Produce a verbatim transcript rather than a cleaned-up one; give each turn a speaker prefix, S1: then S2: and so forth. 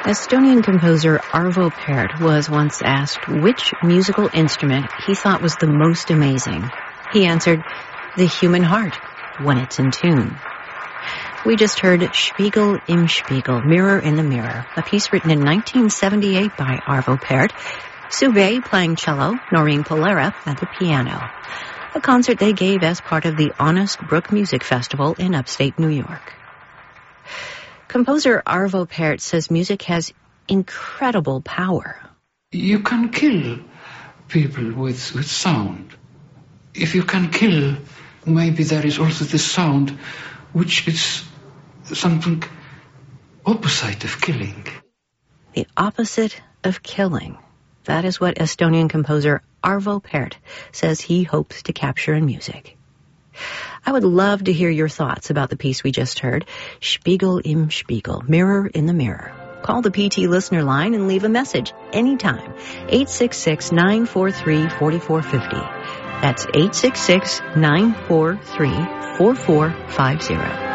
S1: Estonian composer Arvo Pärt was once asked which musical instrument he thought was the most amazing. He answered, the human heart, when it's in tune. We just heard Spiegel im Spiegel, Mirror in the Mirror, a piece written in nineteen seventy-eight by Arvo Pärt, Suve playing cello, Noreen Polera at the piano. A concert they gave as part of the Honest Brook Music Festival in upstate New York. Composer Arvo Pärt says music has incredible power.
S2: You can kill people with, with sound. If you can kill, maybe there is also the sound which is something opposite of killing.
S1: The opposite of killing. That is what Estonian composer Arvo Pärt says he hopes to capture in music. I would love to hear your thoughts about the piece we just heard, Spiegel im Spiegel, Mirror in the Mirror. Call the P T listener line and leave a message anytime. eight six six, nine four three, four four five zero. That's eight six six, nine four three, four four five zero.